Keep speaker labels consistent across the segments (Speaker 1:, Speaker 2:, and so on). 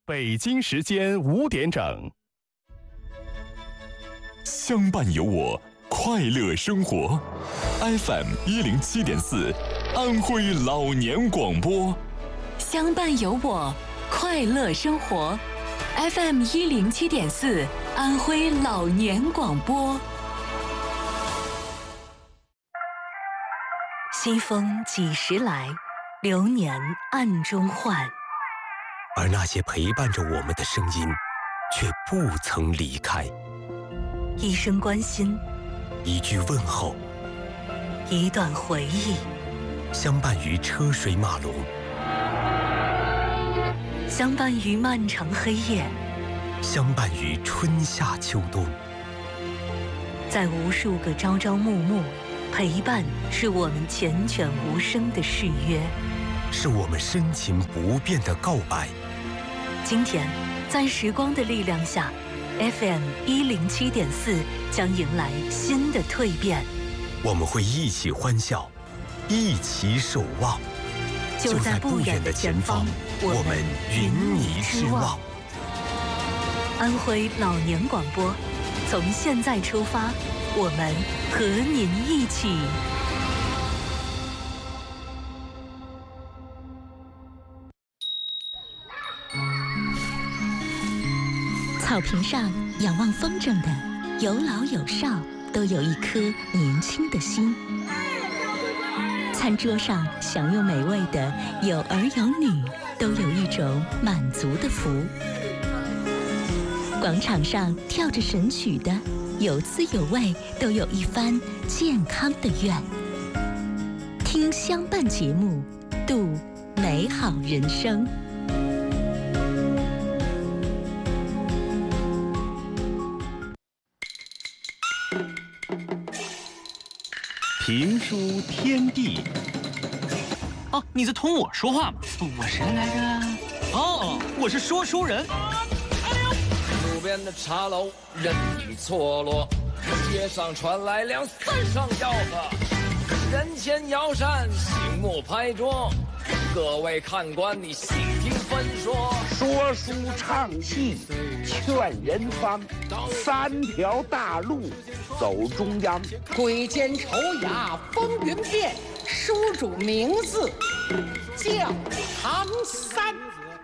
Speaker 1: 北京时间5点整。
Speaker 2: 相伴有我，快乐生活。FM 107.4，安徽老年广播。
Speaker 3: 相伴有我，快乐生活。FM 107.4，安徽老年广播。西风几时来？流年暗中换。
Speaker 4: 而那些陪伴着我们的声音，却不曾离开。
Speaker 3: 一声关心，
Speaker 4: 一句问候，
Speaker 3: 一段回忆，
Speaker 4: 相伴于车水马龙，
Speaker 3: 相伴于漫长黑夜，
Speaker 4: 相伴于春夏秋冬。
Speaker 3: 在无数个朝朝暮暮，陪伴是我们缱绻无声的誓约，
Speaker 4: 是我们深情不变的告白。
Speaker 3: 今天，在时光的力量下，FM 107.4将迎来新的蜕变。
Speaker 4: 我们会一起欢笑，一起守望。
Speaker 3: 就在不远的前方，我们云霓之望。安徽老年广播，从现在出发，我们和您一起。草坪上仰望风筝的，有老有少，都有一颗年轻的心。餐桌上享用美味的，有儿有女，都有一种满足的福。广场上跳着神曲的，有滋有味，都有一番健康的愿。听相伴节目，度美好人生。
Speaker 1: 评书天地。
Speaker 5: 哦，你在同我说话吗？我谁来着？哦，我是说书人。
Speaker 6: 路边的茶楼人影错落，街上传来两三声吆喝，人前摇扇，醒目拍桌。各位看官，你细听分说。
Speaker 7: 说书唱戏劝人方，三条大路走中央。
Speaker 8: 鬼间丑雅风云变，书主名字叫唐三。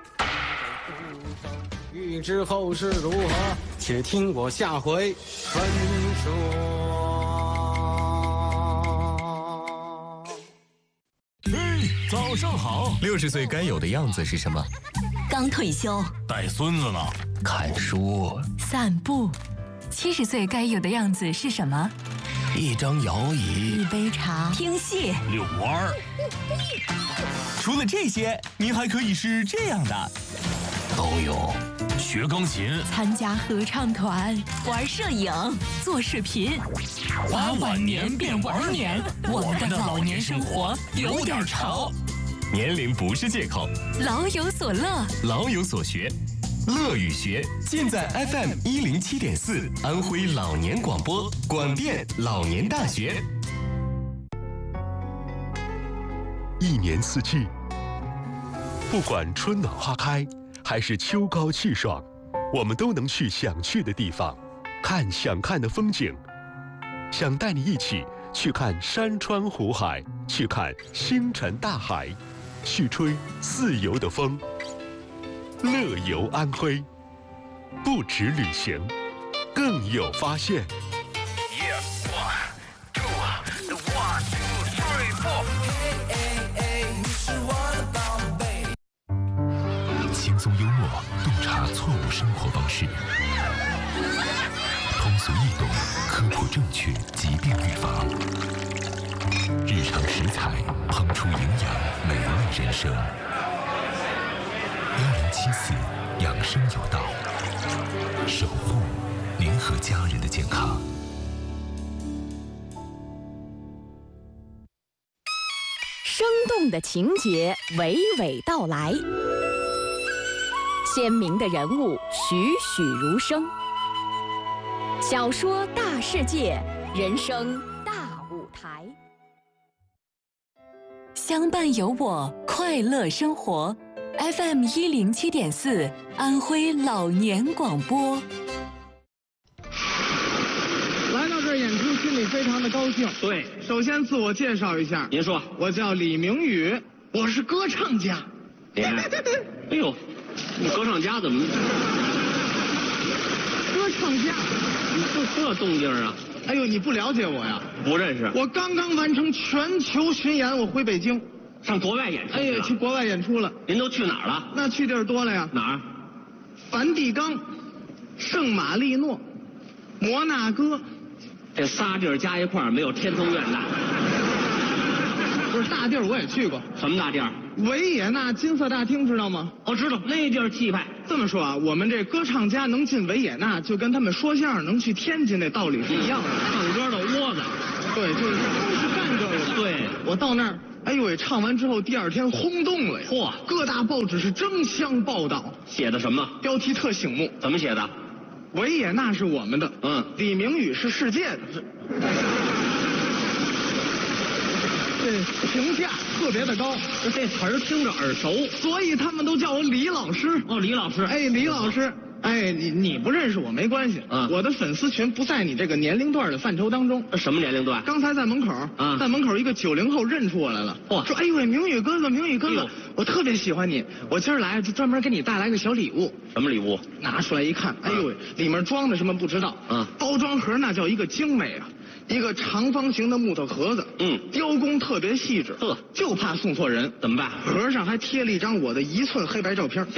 Speaker 9: 欲知后事如何，且听我下回分说。
Speaker 2: 早上好。60岁该有的样子是什么？
Speaker 3: 刚退休，
Speaker 2: 带孙子呢，看书，
Speaker 3: 散步。70岁该有的样子是什么？
Speaker 2: 一张摇椅，
Speaker 3: 一杯茶，听戏，
Speaker 2: 遛弯儿。除了这些，您还可以是这样的，都有。学钢琴，
Speaker 3: 参加合唱团，玩摄影，做视频。
Speaker 2: 把晚年变玩年，我们的老年生活有点潮。年龄不是借口，
Speaker 3: 老有所乐，
Speaker 2: 老有所学，乐与学尽在 FM 107.4安徽老年广播广电老年大学。
Speaker 10: 一年四季，不管春暖花开还是秋高气爽，我们都能去想去的地方，看想看的风景。想带你一起去看山川湖海，去看星辰大海，去吹自由的风。乐游安徽，不止旅行，更有发现。
Speaker 11: 轻松幽默，洞察错误生活方式，通俗易懂，科普正确，疾病预防，日常食材烹出营养美味人生。1074养生有道，守护您和家人的健康。
Speaker 12: 生动的情节娓娓道来，鲜明的人物栩栩如生。小说大世界，人生大舞台。
Speaker 3: 相伴有我，快乐生活。 FM 107.4，安徽老年广播。
Speaker 13: 来到这儿演出，心里非常的高兴。
Speaker 14: 对，
Speaker 13: 首先自我介绍一下，
Speaker 14: 您说，
Speaker 13: 我叫李明宇，我是歌唱家。
Speaker 14: 哎呦，你歌唱家怎么？
Speaker 13: 歌唱家，
Speaker 14: 你这动静啊？
Speaker 13: 哎呦，你不了解我呀？
Speaker 14: 不认识。
Speaker 13: 我刚刚完成全球巡演，我回北京，
Speaker 14: 上国外演出。
Speaker 13: 哎呀，去国外演出了。
Speaker 14: 您都去哪儿了？
Speaker 13: 那去地儿多了呀。
Speaker 14: 哪儿？
Speaker 13: 梵蒂冈、圣马力诺、摩纳哥。
Speaker 14: 这仨地儿加一块儿没有天通苑大。
Speaker 13: 不是大地儿我也去过。
Speaker 14: 什么大地儿？
Speaker 13: 维也纳金色大厅知道吗？
Speaker 14: 哦，知道，那地儿气派。
Speaker 13: 这么说啊，我们这歌唱家能进维也纳，就跟他们说相声能去天津那道理是一样的。
Speaker 14: 唱歌的窝子。
Speaker 13: 对，就是都是干这个的。
Speaker 14: 对，
Speaker 13: 我到那儿，哎呦喂，唱完之后第二天轰动了呀！
Speaker 14: 嚯，
Speaker 13: 各大报纸是争相报道。
Speaker 14: 写的什么？
Speaker 13: 标题特醒目。
Speaker 14: 怎么写的？
Speaker 13: 维也纳是我们的，李明宇是世界的。这评价特别的高，
Speaker 14: 这词儿听着耳熟，
Speaker 13: 所以他们都叫我李老师。
Speaker 14: 哦，李老师，
Speaker 13: 哎，李老师，哎，你不认识我没关系，我的粉丝群不在你这个年龄段的范畴当中。
Speaker 14: 什么年龄段？
Speaker 13: 刚才在门口，在门口一个90后认出我来了，说哎呦喂，明宇哥哥，明宇哥哥，我特别喜欢你，我今儿来就专门给你带来个小礼物。
Speaker 14: 什么礼物？
Speaker 13: 拿出来一看，哎呦喂，里面装的什么不知道，包装盒那叫一个精美啊。一个长方形的木头盒子，雕工特别细致，就怕送错人，
Speaker 14: 怎么办？
Speaker 13: 盒上还贴了一张我的1寸黑白照片。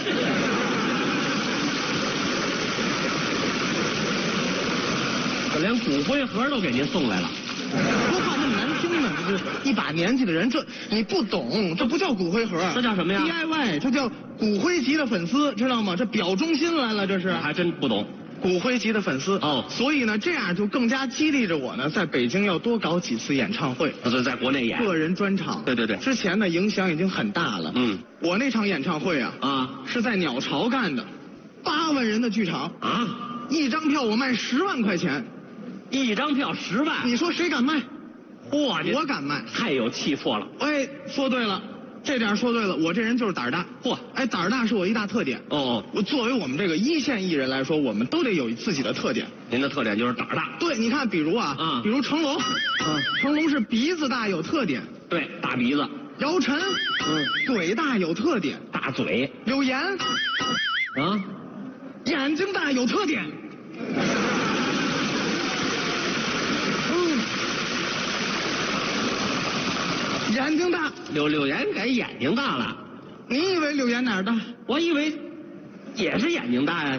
Speaker 14: 我连骨灰盒都给您送来了，
Speaker 13: 说话那么难听呢？这是一把年纪的人，这你不懂，这不叫骨灰盒，
Speaker 14: 这叫什么呀
Speaker 13: ？DIY， 这叫骨灰级的粉丝，知道吗？这表忠心来了，这是。
Speaker 14: 还真不懂。
Speaker 13: 骨灰级的粉丝所以呢，这样就更加激励着我呢，在北京要多搞几次演唱会，
Speaker 14: 在国内演
Speaker 13: 个人专场。
Speaker 14: 对对对，
Speaker 13: 之前呢影响已经很大了。我那场演唱会是在鸟巢干的，8万人的剧场一张票我卖10万块钱，
Speaker 14: 一张票10万，
Speaker 13: 你说谁敢卖？
Speaker 14: 嚯，
Speaker 13: 我敢卖，
Speaker 14: 太有气魄了。
Speaker 13: 哎，说对了。这点说对了，我这人就是胆大。
Speaker 14: 嚯，
Speaker 13: 哎，胆大是我一大特点。我作为我们这个1线艺人来说，我们都得有自己的特点。
Speaker 14: 您的特点就是胆大。
Speaker 13: 对，你看，比如比如成龙，成龙是鼻子大有特点。
Speaker 14: 对，大鼻子。
Speaker 13: 姚晨，嘴大有特点，
Speaker 14: 大嘴。
Speaker 13: 柳岩，眼睛大有特点。眼睛大，
Speaker 14: 柳岩改眼睛大了。
Speaker 13: 你以为柳岩哪儿大？
Speaker 14: 我以为也是眼睛大呀。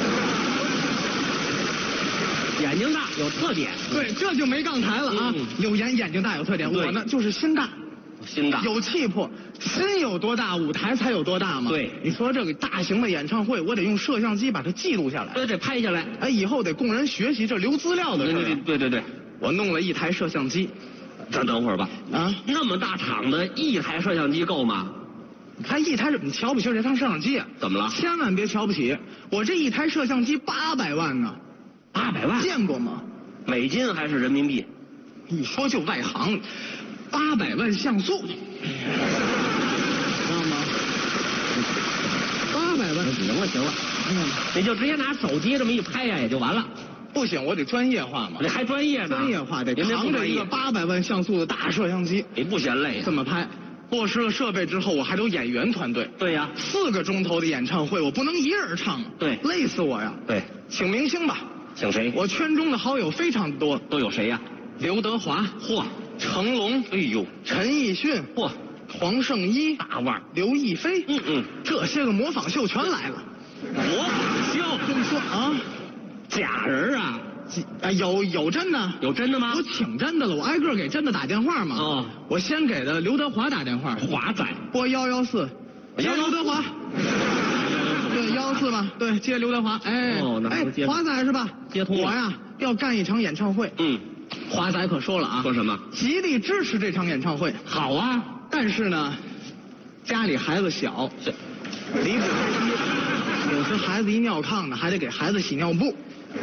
Speaker 14: 眼睛大有特点。
Speaker 13: 对，这就没杠台了啊。柳岩眼睛大有特点，我呢就是心大。
Speaker 14: 心大
Speaker 13: 有气魄，心有多大，舞台才有多大嘛。
Speaker 14: 对，
Speaker 13: 你说这个大型的演唱会，我得用摄像机把它记录下来，
Speaker 14: 得拍下来。
Speaker 13: 哎，以后得供人学习，这留资料的事。
Speaker 14: 对，
Speaker 13: 我弄了1台摄像机。
Speaker 14: 咱等会儿吧。那么大场子，1台摄像机够吗？
Speaker 13: 还1台怎么瞧不起这趟摄像机啊？
Speaker 14: 怎么了？
Speaker 13: 千万别瞧不起，我这1台摄像机800万呢。
Speaker 14: 800万？
Speaker 13: 见过吗？
Speaker 14: 美金还是人民币？
Speaker 13: 一说就外行，800万像素，知道吗？800万。
Speaker 14: 行了，你就直接拿手机这么一拍呀，也就完了。
Speaker 13: 不行，我得专业化嘛。
Speaker 14: 你还专业呢？
Speaker 13: 专业化得扛着一个800万像素的大摄像机，
Speaker 14: 你不嫌累？
Speaker 13: 这么拍，落实了设备之后，我还得有演员团队。
Speaker 14: 对呀
Speaker 13: ，4个钟头的演唱会，我不能一人唱。
Speaker 14: 对，
Speaker 13: 累死我呀。
Speaker 14: 对，
Speaker 13: 请明星吧。
Speaker 14: 请谁？
Speaker 13: 我圈中的好友非常多。
Speaker 14: 都有谁呀？
Speaker 13: 刘德华，
Speaker 14: 嚯，
Speaker 13: 成龙，
Speaker 14: 哎呦，
Speaker 13: 陈奕迅，
Speaker 14: 嚯，
Speaker 13: 黄圣依，
Speaker 14: 大腕，
Speaker 13: 刘亦菲，这些个模仿秀全来了。
Speaker 14: 模仿秀？
Speaker 13: 这么说啊？
Speaker 14: 假人啊？
Speaker 13: 有真的？
Speaker 14: 有真的吗？
Speaker 13: 我请真的了，我挨个给真的打电话嘛。我先给的刘德华打电话。
Speaker 14: 华仔，
Speaker 13: 拨114，接刘德华。对114吧，对，接刘德华。哎，华仔是吧？
Speaker 14: 接通了。
Speaker 13: 我呀要干一场演唱会。华仔可说了啊。
Speaker 14: 说什么？
Speaker 13: 极力支持这场演唱会。
Speaker 14: 好啊，
Speaker 13: 但是呢，家里孩子小，离不开医，有时孩子一尿炕呢，还得给孩子洗尿布。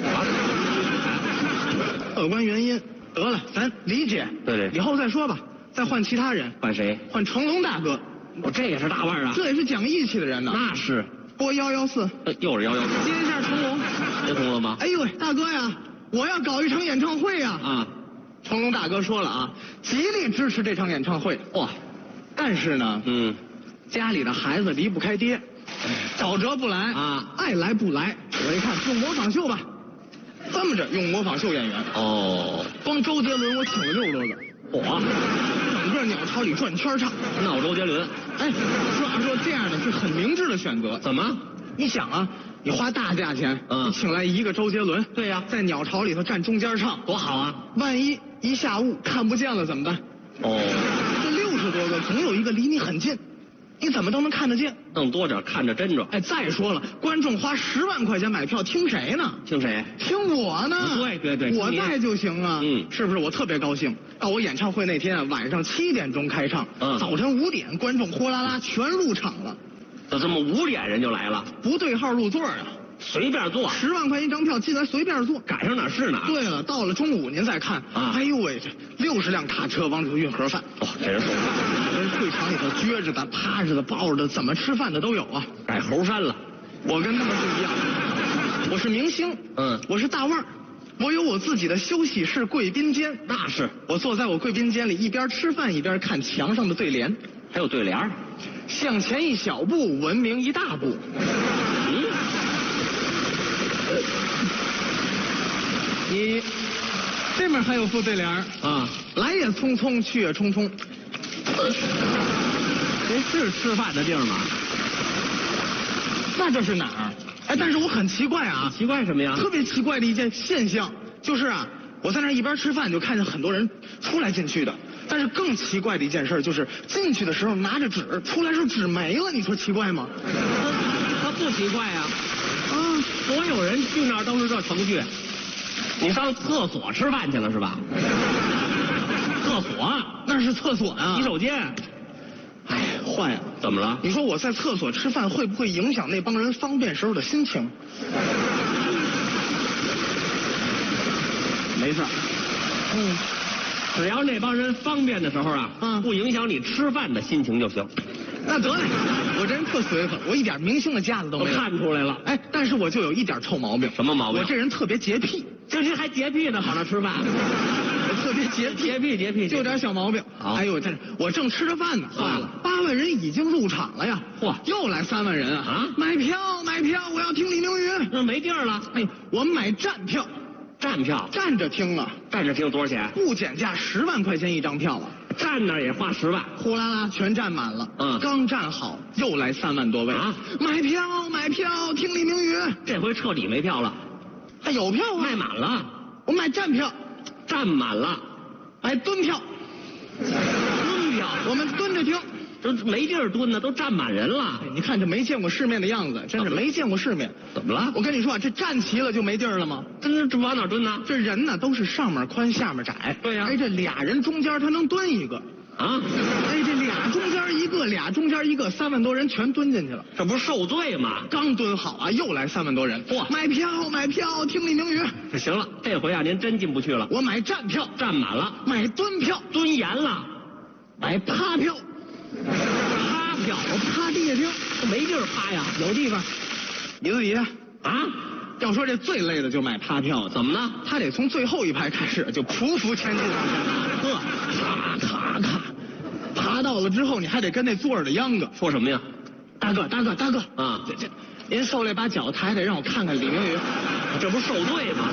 Speaker 13: 客观原因，得了，咱理解。
Speaker 14: 对，
Speaker 13: 以后再说吧，再换其他人。
Speaker 14: 换谁？
Speaker 13: 换成龙大哥。
Speaker 14: 我这也是大腕啊，
Speaker 13: 这也是讲义气的人呢。
Speaker 14: 那是。
Speaker 13: 拨114，
Speaker 14: 又是114。
Speaker 13: 接一下成龙，
Speaker 14: 接通了吗？
Speaker 13: 哎呦喂，大哥呀，我要搞一场演唱会呀！
Speaker 14: 啊，
Speaker 13: 成龙大哥说了啊，极力支持这场演唱会。
Speaker 14: 哇，
Speaker 13: 但是呢，家里的孩子离不开爹，找辙不来啊，爱来不来。我一看，用模仿秀吧，这么着用模仿秀演员。
Speaker 14: 哦，
Speaker 13: 光周杰伦我请了6多个，
Speaker 14: 我
Speaker 13: 整个鸟巢里转圈唱，
Speaker 14: 闹周杰伦。
Speaker 13: 哎，实话说这样的是很明智的选择。
Speaker 14: 怎么？
Speaker 13: 你想啊，你花大价钱，你请来一个周杰伦，
Speaker 14: 对呀，
Speaker 13: 在鸟巢里头站中间唱，
Speaker 14: 多好啊！
Speaker 13: 万一一下午看不见了怎么办？
Speaker 14: 哦，
Speaker 13: 这60多个总有一个离你很近，你怎么都能看得见。
Speaker 14: 弄多点看着真着。
Speaker 13: 哎，再说了，观众花10万块钱买票，听谁呢？
Speaker 14: 听谁？
Speaker 13: 听我呢。
Speaker 14: 对，
Speaker 13: 我在就行啊。是不是？我特别高兴。到我演唱会那天啊，晚上7点钟开唱，早晨5点，观众哗啦啦全入场了。
Speaker 14: 就这么5点人就来了，
Speaker 13: 不对号入座啊，
Speaker 14: 随便坐
Speaker 13: ，10万块钱一张票进来随便坐，
Speaker 14: 赶上哪是哪。
Speaker 13: 对了，到了中午您再看啊，哎呦喂，这60辆卡车往里头运盒饭，
Speaker 14: 给人送饭，
Speaker 13: 人会场里头撅着的、趴着的、抱着的，怎么吃饭的都有啊。
Speaker 14: 改猴山了，
Speaker 13: 我跟他们不一样，我是明星，我是大腕儿。我有我自己的休息室贵宾间，
Speaker 14: 那是
Speaker 13: 我坐在我贵宾间里，一边吃饭一边看墙上的对联，
Speaker 14: 还有对联，
Speaker 13: 向前一小步，文明一大步。你这面还有副对联啊，来也匆匆，去也匆匆。
Speaker 14: 这是吃饭的地儿吗？
Speaker 13: 那这是哪儿？哎，但是我很奇怪啊！
Speaker 14: 奇怪什么呀？
Speaker 13: 特别奇怪的一件现象，就是啊，我在那一边吃饭，就看见很多人出来进去的。但是更奇怪的一件事就是，进去的时候拿着纸，出来时候纸没了，你说奇怪吗？
Speaker 14: 他不奇怪啊！所有人去那儿都是这程序。你上厕所吃饭去了是吧？厕所
Speaker 13: 那是厕所啊，
Speaker 14: 洗手间。
Speaker 13: 哎，坏了！
Speaker 14: 怎么了？
Speaker 13: 你说我在厕所吃饭会不会影响那帮人方便时候的心情？
Speaker 14: 没事。只要那帮人方便的时候啊，不影响你吃饭的心情就行。
Speaker 13: 那得嘞，我这人特随和，我一点明星的架子都没有。
Speaker 14: 我看出来了。
Speaker 13: 哎，但是我就有一点臭毛病。
Speaker 14: 什么毛病？
Speaker 13: 我这人特别洁癖。
Speaker 14: 这还洁癖呢，好那吃饭。
Speaker 13: 我特别洁癖，就有点小毛病。哎呦，我正吃着饭呢，坏了，8万人已经入场了呀！嚯，又来3万人啊！买票，我要听李明宇。
Speaker 14: 那没地儿了。
Speaker 13: 哎，我们买站票。
Speaker 14: 站票？
Speaker 13: 站着听啊！
Speaker 14: 站着听多少钱？
Speaker 13: 不减价10万块钱一张票啊！
Speaker 14: 站那儿也花10万，
Speaker 13: 呼啦啦全站满了。刚站好，又来3万多位啊！买票，听李明宇。
Speaker 14: 这回彻底没票了。
Speaker 13: 还有票啊？
Speaker 14: 卖满了。
Speaker 13: 我买站票，
Speaker 14: 站满了。
Speaker 13: 买蹲票，我们蹲着听。
Speaker 14: 这没地儿蹲呢，都站满人了。
Speaker 13: 你看这没见过世面的样子，真是没见过世面。
Speaker 14: 怎么了？
Speaker 13: 我跟你说啊，这站齐了就没地儿了吗？
Speaker 14: 这往哪蹲呢？
Speaker 13: 这人呢都是上面宽下面窄。
Speaker 14: 对呀。
Speaker 13: 哎，这俩人中间他能蹲一个。
Speaker 14: 啊？
Speaker 13: 哎，这俩中间一个，俩中间一个，3万多人全蹲进去了。
Speaker 14: 这不是受罪吗？
Speaker 13: 刚蹲好啊，又来3万多人。
Speaker 14: 嚯！
Speaker 13: 买票，听李明宇。
Speaker 14: 行了，这回啊您真进不去了。
Speaker 13: 我买站票，
Speaker 14: 站满了。
Speaker 13: 买蹲票，
Speaker 14: 蹲严了。
Speaker 13: 买趴票。我趴地下听，
Speaker 14: 没地儿趴呀，
Speaker 13: 有地方。椅子底下
Speaker 14: 啊？
Speaker 13: 要说这最累的就买趴票，
Speaker 14: 怎么呢？
Speaker 13: 他得从最后一排开始就匍匐前进往前爬，咔，爬到了之后你还得跟那坐着的秧歌
Speaker 14: 说什么呀？
Speaker 13: 大哥
Speaker 14: 啊！
Speaker 13: 这，您受累把脚抬抬，让我看看李明宇，
Speaker 14: 这不受罪吗？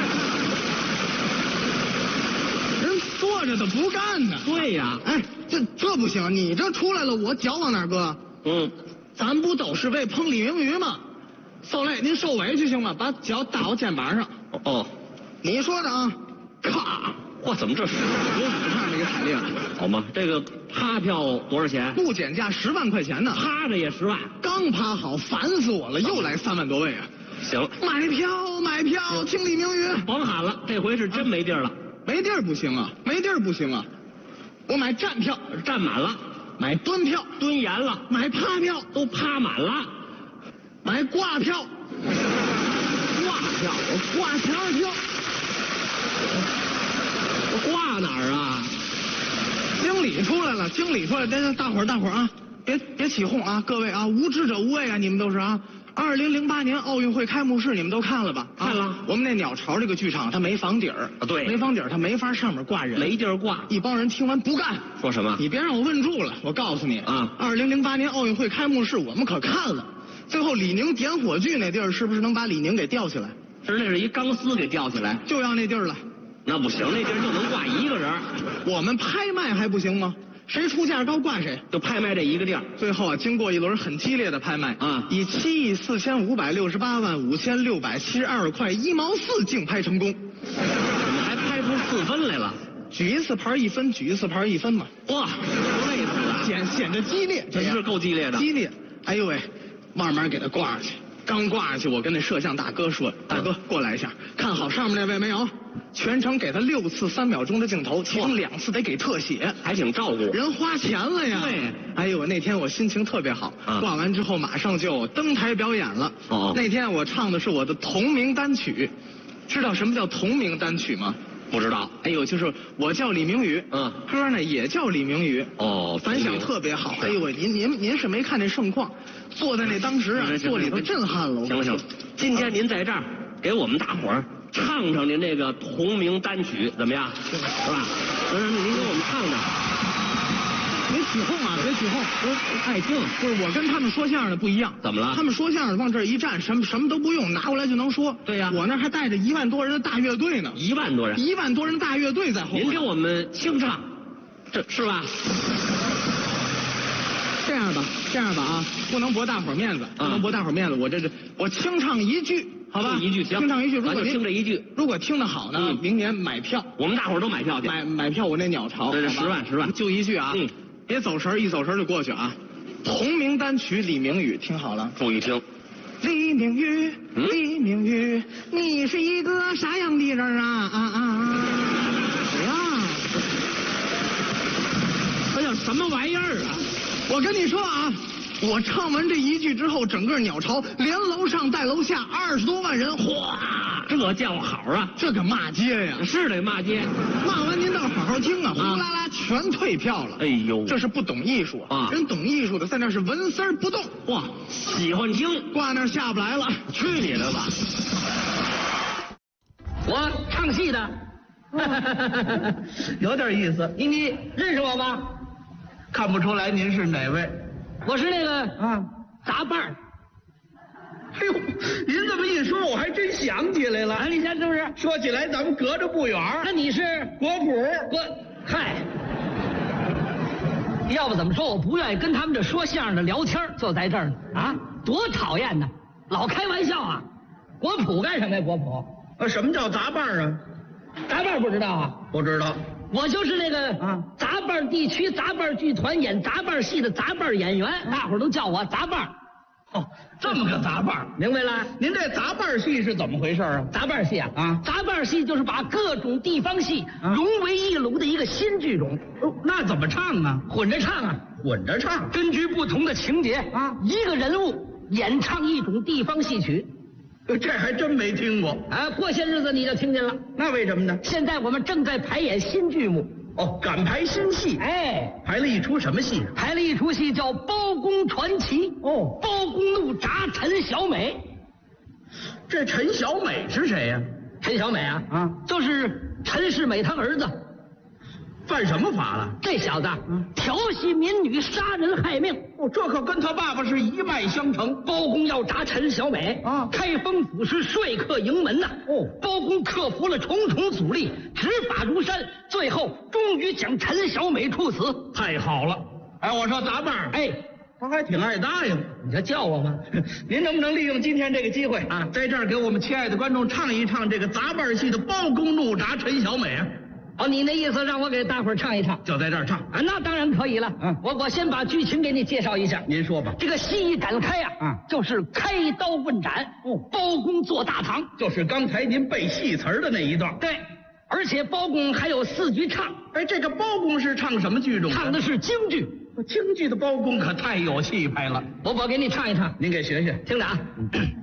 Speaker 13: 人坐着的不干呢。
Speaker 14: 对呀，
Speaker 13: 哎，这不行，你这出来了，我脚往哪搁？咱不都是为捧李明宇吗？受累，您受委屈行吗？把脚搭我肩膀上。
Speaker 14: 哦，
Speaker 13: 你说的啊，咔！
Speaker 14: 哇，怎么这是
Speaker 13: 有5趟这个彩铃？
Speaker 14: 好吗？这个趴票多少钱？
Speaker 13: 不减价10万块钱呢。
Speaker 14: 趴着也10万。
Speaker 13: 刚趴好，烦死我了，又来3万多位啊！
Speaker 14: 行，
Speaker 13: 买票，听李明宇。
Speaker 14: 甭喊了，这回是真没地儿了。
Speaker 13: 没地儿不行啊，我买站票，
Speaker 14: 站满了。
Speaker 13: 买蹲票，
Speaker 14: 蹲严了。
Speaker 13: 买趴票，
Speaker 14: 都趴满了。
Speaker 13: 买挂票，我挂墙票。
Speaker 14: 我挂哪儿啊？
Speaker 13: 经理出来了，大伙儿啊， 别起哄啊，各位啊，无知者无畏啊，你们都是啊。2008年奥运会开幕式你们都看了吧？
Speaker 14: 看了。
Speaker 13: 我们那鸟巢这个剧场它没房顶儿，
Speaker 14: 对，
Speaker 13: 没房顶儿它没法上面挂人，
Speaker 14: 没地儿挂。
Speaker 13: 一帮人听完不干，
Speaker 14: 说什么？
Speaker 13: 你别让我问住了，我告诉你啊，2008年奥运会开幕式我们可看了，最后李宁点火炬那地儿是不是能把李宁给吊起来？
Speaker 14: 是，那是一钢丝给吊起来，
Speaker 13: 就要那地儿了。
Speaker 14: 那不行，那地儿就能挂一个人。
Speaker 13: 我们拍卖还不行吗？谁出价高挂谁，
Speaker 14: 就拍卖这一个地儿。
Speaker 13: 最后啊，经过一轮很激烈的拍卖
Speaker 14: 啊，
Speaker 13: 以7.4568.5672块1毛4竞拍成功。
Speaker 14: 怎么还拍出4分来了？
Speaker 13: 举一次牌1分，举一次牌1分嘛。
Speaker 14: 哇，累死了，
Speaker 13: 显得激烈，
Speaker 14: 真是够激烈的。
Speaker 13: 激烈，哎呦喂，慢慢给他挂上去。刚挂上去，我跟那摄像大哥说：“大哥，过来一下，看好上面那位没有？全程给他6次3秒钟的镜头，其中2次得给特写，
Speaker 14: 还挺照顾。
Speaker 13: 人花钱了呀。
Speaker 14: 对，
Speaker 13: 哎呦，那天我心情特别好。挂完之后马上就登台表演了。那天我唱的是我的同名单曲，知道什么叫同名单曲吗？
Speaker 14: 不知道。
Speaker 13: 哎呦，就是我叫李明宇，歌呢也叫李明宇。反响特别好。哎呦喂，您是没看这盛况，坐在那当时啊，坐里头震撼了。
Speaker 14: 行，今天您在这儿给我们大伙儿唱唱您这个同名单曲怎么样？是吧？您给我们唱唱。
Speaker 13: 别起哄啊！别起哄，爱听。不是我跟他们说相声的不一样。
Speaker 14: 怎么了？
Speaker 13: 他们说相声往这一站，什么都不用，拿过来就能说。
Speaker 14: 对呀，
Speaker 13: 我那还带着1万多人的大乐队呢。
Speaker 14: 1万多人
Speaker 13: ？1万多人的大乐队在后面。
Speaker 14: 您给我们清唱，这是吧？
Speaker 13: 这样吧啊，不能驳大伙儿面子，我清唱1句。好吧，
Speaker 14: 一句行，
Speaker 13: 清唱1句，
Speaker 14: 如果听这1句，
Speaker 13: 如果听得好呢，明年买票，
Speaker 14: 我们大伙儿都买票去，
Speaker 13: 买票，我那鸟巢，
Speaker 14: 这是10万，
Speaker 13: 就1句啊，别走神，一走神就过去啊。同名单曲李明宇，听好了，
Speaker 14: 注意听。
Speaker 13: 李明宇，李明宇，你是一个啥样的人啊？谁呀？
Speaker 14: 这叫什么玩意儿啊？
Speaker 13: 我跟你说啊。我唱完这1句之后，整个鸟巢连楼上带楼下20多万人，哗，
Speaker 14: 这叫好啊！
Speaker 13: 这可骂街呀！
Speaker 14: 是得骂街，
Speaker 13: 骂完您倒好好听啊！呼啦啦全退票了。
Speaker 14: 哎呦，
Speaker 13: 这是不懂艺术啊！人懂艺术的在那是纹丝儿不动。
Speaker 14: 哇，喜欢听，
Speaker 13: 挂那儿下不来了，
Speaker 14: 去你的吧！我唱戏的，
Speaker 7: 有点意思。
Speaker 14: 你认识我吗？
Speaker 7: 看不出来您是哪位。
Speaker 14: 我是那个杂伴儿。
Speaker 7: 哎呦，您这么一说，我还真想起来了。
Speaker 14: 你看是不是？
Speaker 7: 说起来，咱们隔着不远。
Speaker 14: 那你是
Speaker 7: 国普？
Speaker 14: 嗨，要不怎么说我不愿意跟他们这说相声的聊天，就在这儿呢啊，多讨厌呢！老开玩笑啊！国普干什么呀？国普？
Speaker 7: 什么叫杂伴啊？
Speaker 14: 杂伴不知道啊？
Speaker 7: 不知道。
Speaker 14: 我就是那个杂伴地区杂伴剧团演杂伴戏的杂伴演员，大伙儿都叫我杂伴。
Speaker 7: 这么个杂伴，
Speaker 14: 明白了？
Speaker 7: 您这杂伴戏是怎么回事啊？
Speaker 14: 杂伴戏啊，杂伴戏就是把各种地方戏融为一炉的一个新剧种。
Speaker 7: 那怎么唱啊？
Speaker 14: 混着唱啊，
Speaker 7: 混着唱，
Speaker 14: 根据不同的情节一个人物演唱一种地方戏曲。
Speaker 7: 这还真没听过
Speaker 14: 啊！过些日子你就听见了。
Speaker 7: 那为什么呢？
Speaker 14: 现在我们正在排演新剧目。
Speaker 7: 赶排新戏。排了一出什么戏？
Speaker 14: 排了一出戏叫《包公传奇》。包公怒铡陈小美。
Speaker 7: 这陈小美是谁呀？
Speaker 14: 陈小美就是陈世美他儿子。
Speaker 7: 犯什么法了？
Speaker 14: 这小子调戏民女，杀人害命。
Speaker 7: 这可跟他爸爸是一脉相承。
Speaker 14: 包公要铡陈小美开封府是说客营门呐。包公克服了重重阻力，执法如山，最后终于将陈小美处死。
Speaker 7: 太好了！我说杂伴他还挺爱答应。
Speaker 14: 你这叫我吗？
Speaker 7: 您能不能利用今天这个机会在这儿给我们亲爱的观众唱一唱这个杂伴戏的包公怒铡陈小美啊？
Speaker 14: 你那意思让我给大伙儿唱一唱？
Speaker 7: 就在这儿唱
Speaker 14: 那当然可以了。我先把剧情给你介绍一下。
Speaker 7: 您说吧。
Speaker 14: 这个戏一展开就是开刀问斩。包公坐大堂，
Speaker 7: 就是刚才您背戏词的那一段。
Speaker 14: 对，而且包公还有4句唱。
Speaker 7: 这个包公是唱什么剧种？
Speaker 14: 唱的是京剧。
Speaker 7: 京剧的包公可太有气派了。
Speaker 14: 我给你唱一唱，
Speaker 7: 您给学学，
Speaker 14: 听着啊。